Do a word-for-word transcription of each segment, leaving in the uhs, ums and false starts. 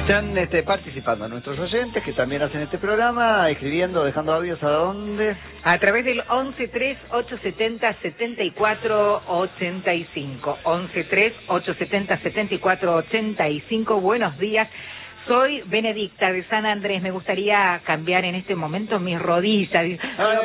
Están este, participando nuestros oyentes que también hacen este programa, escribiendo, dejando audios a dónde. A través del once tres ocho setenta setenta y cuatro ochenta y cinco. once tres ocho setenta setenta y cuatro ochenta y cinco. Buenos días. Soy Benedicta de San Andrés. Me gustaría cambiar en este momento mis rodillas. No, pero,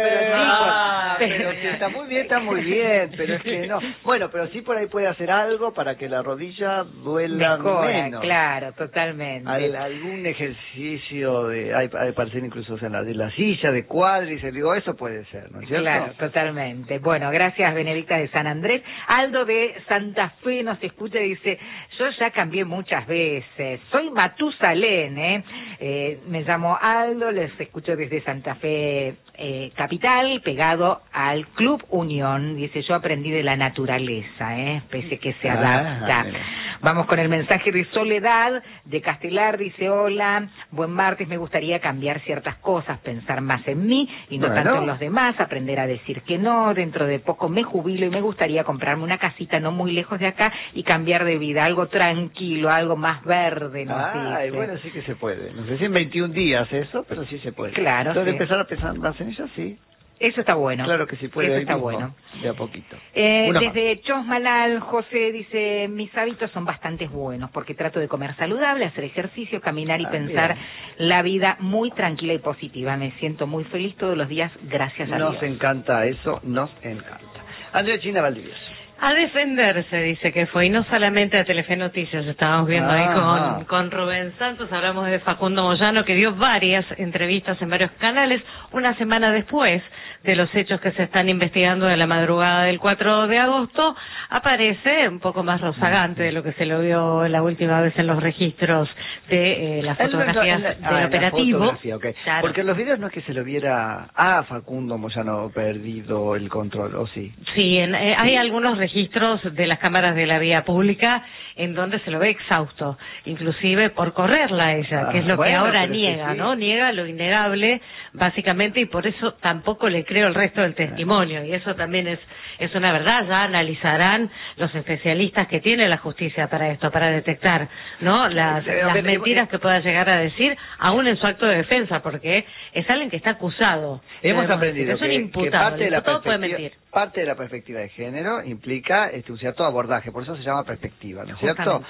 ah, pero, pero sí, está muy bien, está muy bien, pero es que no. Bueno, pero sí por ahí puede hacer algo para que la rodilla duela Mejora, menos. Claro, totalmente. Al, algún ejercicio de, hay, hay parecer incluso o sea, la, de la silla, de cuádriceps, digo, eso puede ser, ¿no es cierto? Claro, totalmente. Bueno, gracias Benedicta de San Andrés. Aldo de Santa Fe nos escucha y dice, yo ya cambié muchas veces, soy Matusalén, ¿eh? Eh, me llamo Aldo, les escucho desde Santa Fe eh, Capital, pegado al Club Unión. Dice, yo aprendí de la naturaleza, ¿eh? Pese que se adapta. Ah, Vamos con el mensaje de Soledad de Castelar, dice, hola, buen martes, me gustaría cambiar ciertas cosas, pensar más en mí y no bueno. tanto en los demás, aprender a decir que no, dentro de poco me jubilo y me gustaría comprarme una casita no muy lejos de acá y cambiar de vida, algo tranquilo, algo más verde, ¿no? Ah, sí, bueno, sí que se puede. No sé si en veintiún días eso, pero sí se puede. Claro. Entonces sí. empezar a pensar más en ello, sí. Eso está bueno. Claro que sí puede. Eso ahí está mismo, bueno. De a poquito. Eh, desde Chosmalal, José dice, mis hábitos son bastante buenos porque trato de comer saludable, hacer ejercicio, caminar y ah, pensar bien. La vida muy tranquila y positiva. Me siento muy feliz todos los días, gracias a nos Dios. Nos encanta eso, nos encanta. Andrea China Valdivieso. A defenderse, dice que fue, y no solamente a Telefe Noticias, estábamos viendo ah, ahí con, con Rubén Santos, hablamos de Facundo Moyano, que dio varias entrevistas en varios canales, una semana después de los hechos que se están investigando de la madrugada del cuatro de agosto, aparece un poco más rozagante de lo que se lo vio la última vez en los registros de eh, las fotografías en la, en la, del ah, operativo. Okay. Claro. Porque en los videos no es que se lo viera a Facundo Moyano perdido el control, ¿o sí? Sí, en, eh, hay algunos registros registros de las cámaras de la vía pública en donde se lo ve exhausto, inclusive por correrla a ella, que es lo ah, bueno, que ahora pero niega, sí, sí. ¿no? Niega lo innegable, básicamente, y por eso tampoco le creo el resto del testimonio, y eso también es es una verdad. Ya analizarán los especialistas que tiene la justicia para esto, para detectar, ¿no? Las, las mentiras que pueda llegar a decir, aún en su acto de defensa, porque es alguien que está acusado. Hemos aprendido es un que, imputado, que parte, de la puede mentir. parte de la perspectiva de género implica este, un cierto abordaje, por eso se llama perspectiva, ¿no es cierto?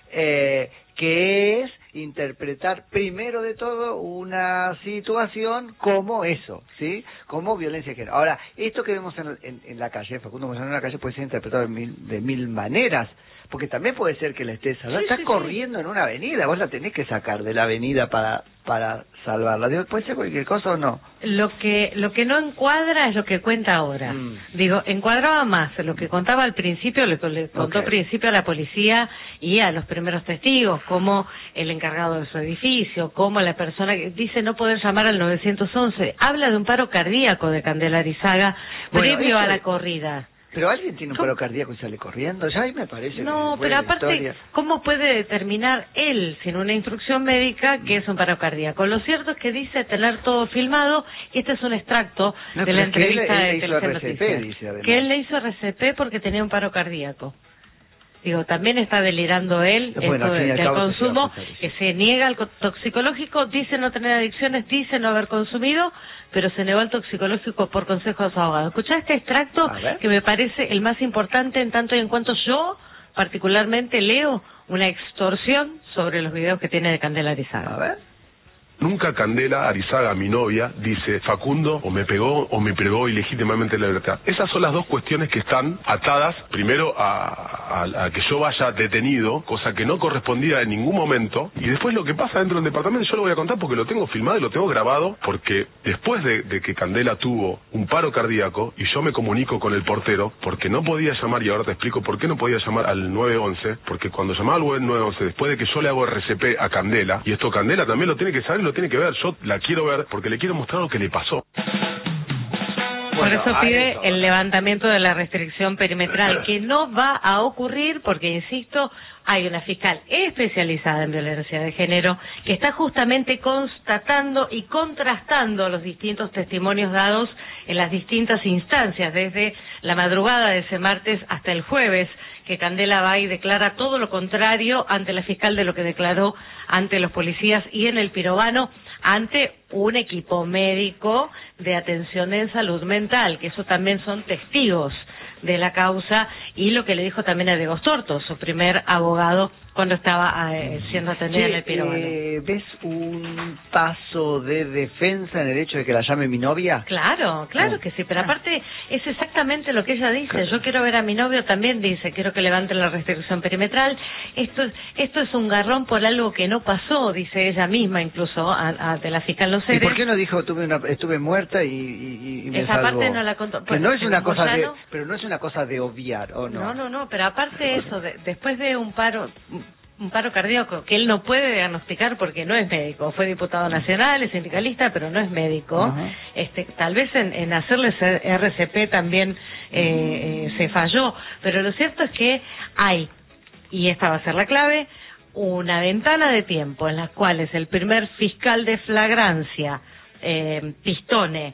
Eh, que es interpretar primero de todo una situación como eso, ¿sí? Como violencia de género. Ahora, esto que vemos en, en, en la calle, Facundo Moyano en la calle, puede ser interpretado de mil, de mil maneras, porque también puede ser que la estés salvando. Sí, está sí, corriendo sí. en una avenida, vos la tenés que sacar de la avenida para para salvarla. Digo, ¿puede ser cualquier cosa o no? Lo que lo que no encuadra es lo que cuenta ahora. Mm. Digo, encuadraba más lo que contaba al principio, le, le contó okay. al principio a la policía y a los primeros testigos, como el encargado de su edificio, como la persona que dice no poder llamar al nueve once. Habla de un paro cardíaco de Candela Arizaga bueno, previo a la corrida. Pero alguien tiene un paro cardíaco y sale corriendo, ya ahí me parece. No, que pero aparte, historia. ¿Cómo puede determinar él, sin una instrucción médica, que es un paro cardíaco? Lo cierto es que dice tener todo filmado, y este es un extracto no, de la entrevista él, él de Telefe Noticias. Dice, que él le hizo R C P porque tenía un paro cardíaco. Digo, también está delirando él bueno, esto de, del consumo, se que se niega al toxicológico, dice no tener adicciones, dice no haber consumido, pero se negó al toxicológico por consejo de su abogado. Escuchá este extracto que me parece el más importante en tanto y en cuanto yo particularmente leo una extorsión sobre los videos que tiene de Candela Arizaga. A ver. Nunca Candela Arizaga, mi novia, dice Facundo o me pegó o me privó ilegítimamente la libertad. Esas son las dos cuestiones que están atadas, primero a, a, a que yo vaya detenido, cosa que no correspondía en ningún momento, y después lo que pasa dentro del departamento yo lo voy a contar porque lo tengo filmado y lo tengo grabado, porque después de, de que Candela tuvo un paro cardíaco y yo me comunico con el portero, porque no podía llamar, y ahora te explico por qué no podía llamar al nueve once, porque cuando llamaba al nueve once, después de que yo le hago R C P a Candela, y esto Candela también lo tiene que saber, lo tiene que ver, yo la quiero ver porque le quiero mostrar lo que le pasó. Por bueno, eso pide eso, el levantamiento de la restricción perimetral, que no va a ocurrir porque, insisto, hay una fiscal especializada en violencia de género que está justamente constatando y contrastando los distintos testimonios dados en las distintas instancias, desde la madrugada de ese martes hasta el jueves, que Candela va y declara todo lo contrario ante la fiscal de lo que declaró ante los policías y en el pirobano, ante un equipo médico de atención en salud mental, que eso también son testigos de la causa, y lo que le dijo también a Diego Storto, su primer abogado, cuando estaba eh, siendo atendido Sí, en el pirobano. Eh, ¿Ves un paso de defensa en el hecho de que la llame mi novia? Claro, claro No. que sí, pero aparte es exactamente lo que ella dice. Yo quiero ver a mi novio, también dice, quiero que levanten la restricción perimetral. Esto es, esto es un garrón por algo que no pasó, dice ella misma, incluso ante la fiscal Los ¿Y Heres. por qué no dijo tuve una, estuve muerta y, y, y me Esa salvó? parte no la contó. Que no es una cosa de, Moyano, pero no es una cosa de obviar, ¿o no? No, no, no, pero aparte eso, de, después de un paro un paro cardíaco que él no puede diagnosticar porque no es médico, fue diputado nacional, es sindicalista, pero no es médico. Ajá. Este, tal vez en, en hacerle R C P también eh, eh, se falló, pero lo cierto es que hay, y esta va a ser la clave, una ventana de tiempo en las cuales el primer fiscal de flagrancia, eh, Pistone,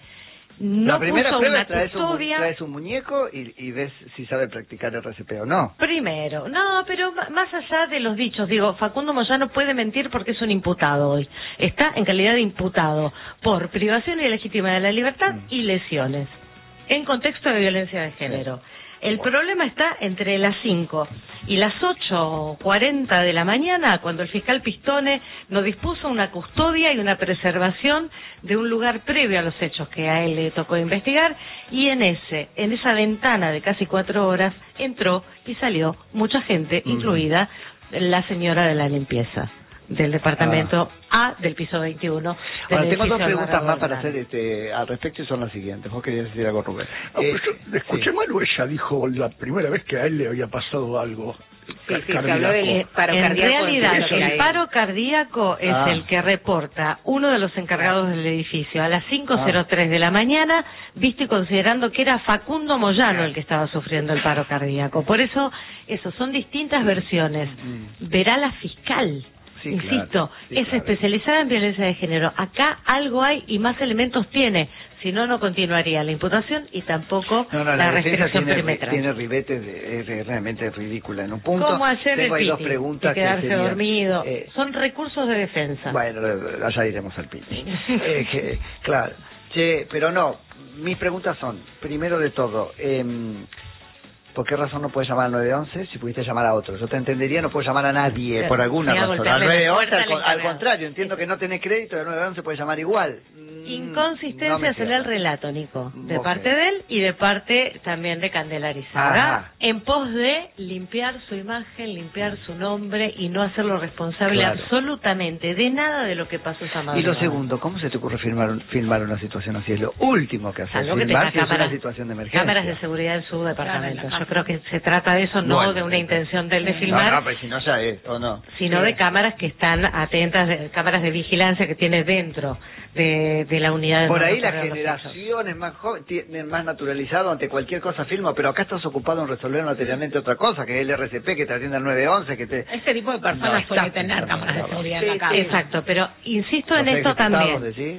no la primera puso prueba una es traes un, custodia. traes un muñeco y, y ves si sabe practicar R C P o no. Primero, no, pero ma- más allá de los dichos, digo, Facundo Moyano puede mentir porque es un imputado hoy. Está en calidad de imputado por privación ilegítima de la libertad Mm. y lesiones, en contexto de violencia de género. El problema está entre las cinco y las ocho cuarenta de la mañana, cuando el fiscal Pistone nos dispuso una custodia y una preservación de un lugar previo a los hechos que a él le tocó investigar, y en ese, en esa ventana de casi cuatro horas entró y salió mucha gente, Mm. incluida la señora de la limpieza del departamento A del piso veintiuno. del Ahora, tengo edificio dos preguntas Álvaro más para Beltrán. hacer este, al respecto y son las siguientes. Vos querías decir algo, Rubén. Ah, Eh, pues yo le escuché sí. mal o ella dijo la primera vez que a él le había pasado algo. Sí, sí, se cardíaco. habló del paro En cardíaco. realidad, empezó el ahí. paro cardíaco es Ah. el que reporta uno de los encargados del edificio a las cinco cero tres de la mañana, visto y considerando que era Facundo Moyano el que estaba sufriendo el paro cardíaco. Por eso, eso son distintas versiones. Mm. Verá la fiscal. Sí, Insisto, claro, sí, es claro. especializada en violencia de género. Acá algo hay y más elementos tiene. Si no, no continuaría la imputación y tampoco No, no, la, la defensa restricción tiene, perimetral. tiene ribetes, de- es de- realmente ridícula en un punto. ¿Cómo hacer Tengo el ahí dos piti preguntas y quedarse que serían, dormido? eh, Son recursos de defensa. Bueno, allá iremos al piti. Eh, que, claro. Che, pero no, mis preguntas son, primero de todo, eh, ¿por qué razón no puedes llamar al nueve once si pudiste llamar a otro? Yo te entendería, no puedes llamar a nadie Claro, por alguna sí, a razón. golpearle Al la nueve once, puerta al, al con- al encargado. contrario, entiendo que no tenés crédito, el nueve once puedes llamar igual. Mm, no Inconsistencias me en el cierra. relato, Nico, de Ok. parte de él y de parte también de Candela Arizaga, Ajá. en pos de limpiar su imagen, limpiar su nombre y no hacerlo responsable Claro. absolutamente de nada de lo que pasó esa Y madrugada. lo segundo, ¿cómo se te ocurre filmar, un- filmar una situación así? Es lo último que haces, Salvo que filmar tenga si es una cámaras, situación de emergencia. cámaras de seguridad en su departamento. Claro, en la Yo creo que se trata de eso, no Bueno, de una eh, intención del de No, filmar, no, pero si no ya es, ¿o no? sino Sí. de cámaras que están atentas, de- cámaras de vigilancia que tiene dentro de, de la unidad de Por ahí la monitoreo de los hechos. generación es más joven, tiene más naturalizado ante cualquier cosa filma, pero acá estás ocupado en resolver materialmente otra cosa, que es el R C P, que te atienda al nueve once, que te... Este tipo de personas No, suele está tener cámaras de pensado. seguridad Sí, en la casa. exacto, pero insisto en No sé, esto ejecutados, también. decís.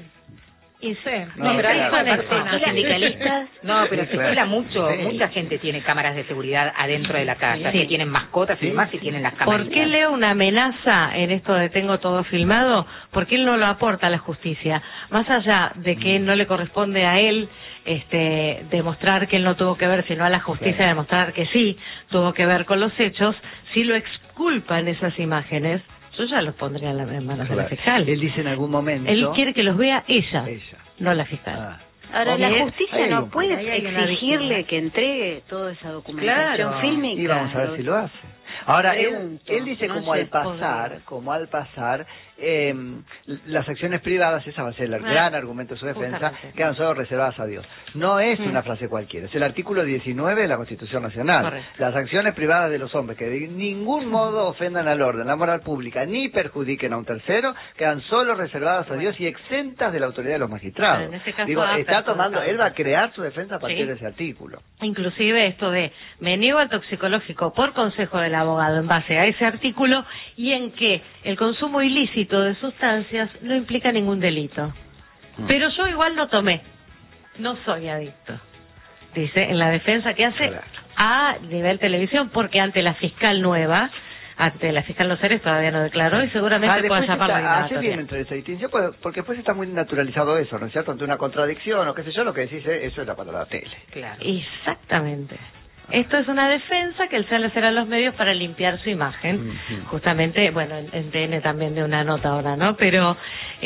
Y sé, No, no, pero claro, insisto en claro. esto. Los Sí. sindicalistas, No, pero Sí, se claro. estila mucho. Sí. Mucha gente tiene cámaras de seguridad adentro de la casa. Sí. Que tienen mascotas Sí. y más y tienen las cámaras. ¿por qué leo una amenaza en esto de tengo todo filmado? Porque él no lo aporta a la justicia. Más allá de que no le corresponde a él este, demostrar que él no tuvo que ver, sino a la justicia Claro. demostrar que sí tuvo que ver con los hechos, si lo exculpan esas imágenes, yo ya los pondría en las manos de la Claro. fiscal. Él dice en algún momento... Él quiere que los vea ella, Ella. no la fiscal. Ah. Ahora, la Ahí justicia hay no un- puede ahí hay una exigirle víctima. que entregue toda esa documentación Claro. fílmica. Y vamos a ver si lo hace. Ahora, él, Pregunto, él dice no como sé, al pasar, podría. como al pasar, eh, las acciones privadas, esa va a ser el Ah, gran argumento de su defensa, justamente. quedan solo reservadas a Dios. No es Mm. una frase cualquiera, es el artículo diecinueve de la Constitución Nacional. Correcto. Las acciones privadas de los hombres que de ningún modo ofendan al orden, la moral pública, ni perjudiquen a un tercero, quedan solo reservadas a Dios y exentas de la autoridad de los magistrados. En este caso, Digo, a está tomando, perjudicar. él va a crear su defensa a partir Sí. de ese artículo. Inclusive esto de me niego al toxicológico por consejo del abogado en base a ese artículo y en que el consumo ilícito de sustancias no implica ningún delito. Mm. Pero yo igual no tomé, no soy adicto. Dice en la defensa que hace Claro. a nivel televisión, porque ante la fiscal nueva, ante la fiscal Noceres todavía no declaró y seguramente ah, pueda llamarla. Hace bien entre esa distinción, porque después está muy naturalizado eso, ¿no es cierto? Ante una contradicción o qué sé yo, lo que decís es, eso era para la tele. Claro. Exactamente. Esto es una defensa que él sale a hacer a los medios para limpiar su imagen. Uh-huh. Justamente, bueno, en, en T N también de una nota ahora, ¿no? Pero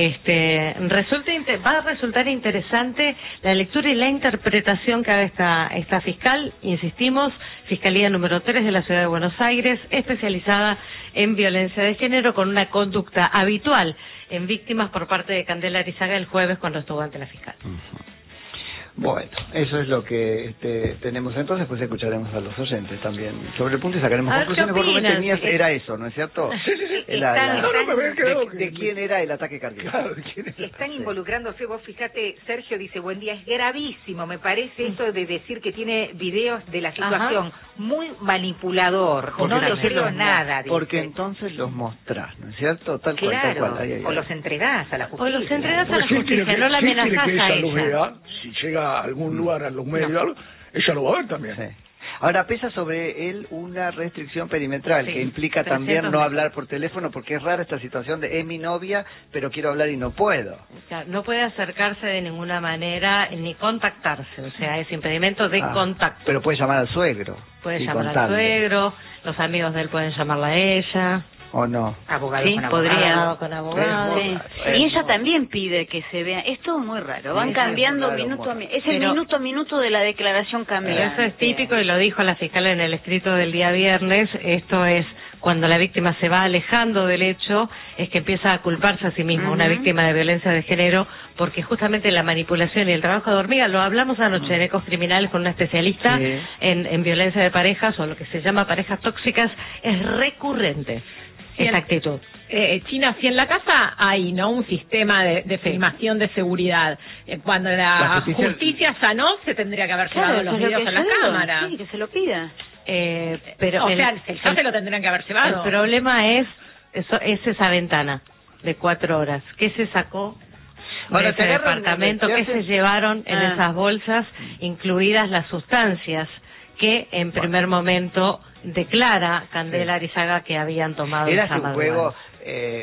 este resulta va a resultar interesante la lectura y la interpretación que haga esta, esta fiscal, insistimos, Fiscalía número tres de la Ciudad de Buenos Aires, especializada en violencia de género, con una conducta habitual en víctimas por parte de Candela Arizaga el jueves cuando estuvo ante la fiscal. Uh-huh. Bueno, eso es lo que este, tenemos entonces, pues escucharemos a los oyentes también sobre el punto y sacaremos a conclusiones. Porque lo que tenías era eso, ¿no es cierto? Sí, sí, sí. La, la, están, no, no, me están, de, de quién era el ataque cardíaco. Claro, ¿de quién era? Están involucrándose, vos fíjate, Sergio dice, buen día, es gravísimo, me parece esto de decir que tiene videos de la situación. Ajá. Muy manipulador, porque no le creo nada. Dice. Porque entonces los mostrás, ¿no es cierto? Tal claro, cual, tal cual. Ahí, ahí, ahí. O los entregás a la justicia. O los entregás pues a la justicia, que, no la amenazás que a ella. ella. Vea, si llega a algún lugar, a los medios, no. ella lo va a ver también. Sí. Ahora, pesa sobre él una restricción perimetral, sí, que implica también no metros. hablar por teléfono, porque es rara esta situación de, es mi novia, pero quiero hablar y no puedo. Claro, no puede acercarse de ninguna manera, ni contactarse, o sea, es impedimento de ah, contacto. Pero puede llamar al suegro. Puede llamar contarle. al suegro, los amigos de él pueden llamarla a ella. ¿O no? Abogado sí, con podría, abogado. con abogado. Sí. Y ella también pide que se vea. Es todo muy raro. Van sí, cambiando raro, minuto a minuto. Es el Pero, minuto a minuto de la declaración cambiante. Eso es típico y lo dijo la fiscal en el escrito del día viernes. Esto es cuando la víctima se va alejando del hecho, es que empieza a culparse a sí misma, uh-huh. una víctima de violencia de género, porque justamente la manipulación y el trabajo de hormiga, lo hablamos anoche uh-huh. en Ecos Criminales con una especialista sí. en, en violencia de parejas, o lo que se llama parejas tóxicas, es recurrente. Esa actitud. Eh, China, si en la casa hay no un sistema de, de filmación de seguridad, eh, cuando la, la justicia... justicia sanó, se tendría que haber llevado claro, los videos en la cámara. Sí, que se lo pida. Eh, pero o el, sea, el, ya se lo tendrían que haber llevado. El problema es eso, es esa ventana de cuatro horas. ¿Qué se sacó Ahora, de ese departamento? ¿Qué se llevaron en ah. esas bolsas, incluidas las sustancias que en primer bueno. momento declara Candela sí. Arizaga que habían tomado? Era un juego eh,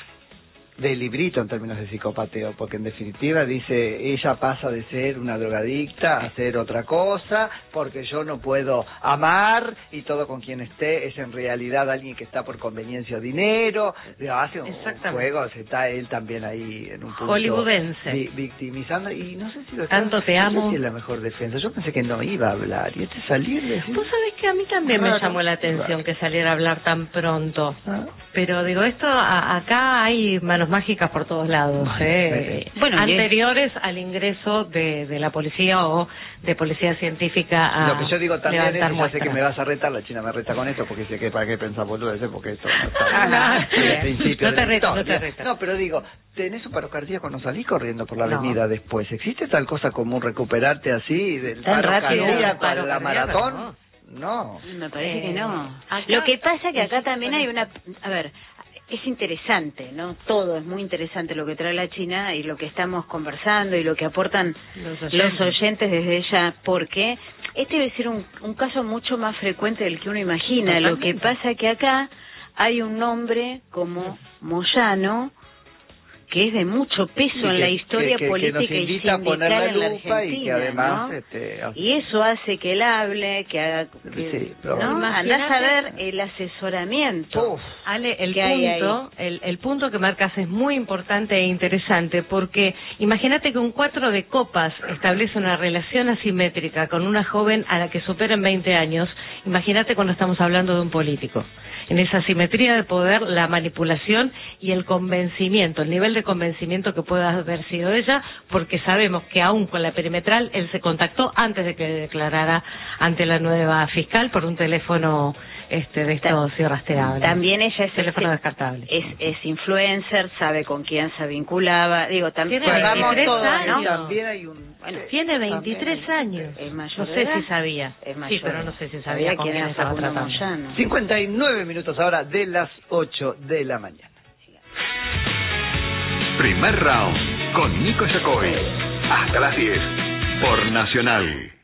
de librito en términos de psicopateo, porque en definitiva dice, ella pasa de ser una drogadicta a ser otra cosa, porque yo no puedo amar y todo con quien esté es en realidad alguien que está por conveniencia o dinero. Hace un juego, se está él también ahí en un punto hollywoodense vi, victimizando, y no sé si lo tanto está, te amo, no sé si es la mejor defensa. Yo pensé que no iba a hablar y este salir de decir, vos sabés que a mí también claro, me llamó la atención claro. que saliera a hablar tan pronto, ¿ah? Pero digo, esto a, acá hay manos mágicas por todos lados, eh, bueno, anteriores es... al ingreso de, de la policía o de policía científica a lo que yo digo también es, ya sé que me vas a retar, la China me reta con esto, porque sé que para qué pensar boludeces, porque esto no está en el principio. No te reta, no te reta. No, pero digo, tenés un paro cardíaco, no salís corriendo por la avenida no. después. ¿Existe tal cosa como recuperarte así del tan paro cardíaco para la maratón? No. no. Me parece eh, que no. Acá, lo que pasa que acá también hay una... A ver... Es interesante, ¿no? Todo es muy interesante lo que trae la China y lo que estamos conversando y lo que aportan los oyentes, los oyentes desde ella, porque este debe ser un, un caso mucho más frecuente del que uno imagina. Totalmente. Lo que pasa es que acá hay un nombre como Moyano, que es de mucho peso que, en la historia que, que, política que y sindical a poner la en la lupa Argentina, y que además, ¿no? este, hace... Y eso hace que él hable, que haga... Que, sí, pero ¿no? Andás a ver el asesoramiento. Uf, Ale, el punto, el, el punto que marcas es muy importante e interesante, porque imagínate que un cuatro de copas establece una relación asimétrica con una joven a la que supera en veinte años. Imagínate cuando estamos hablando de un político. En esa asimetría de poder, la manipulación y el convencimiento, el nivel de convencimiento que pueda haber sido ella, porque sabemos que aún con la perimetral él se contactó antes de que declarara ante la nueva fiscal por un teléfono este de estos irrastreables. También ella es teléfono descartable. Es, es influencer, sabe con quién se vinculaba, digo, también tiene veintitrés años. También hay un bueno, tiene veintitrés años. Es mayor no sé si sabía. Es sí, pero no sé si sabía con quién estaba tratando. cincuenta y nueve minutos ahora de las ocho de la mañana. Primer round con Nico Yacoy. Hasta las diez por Nacional.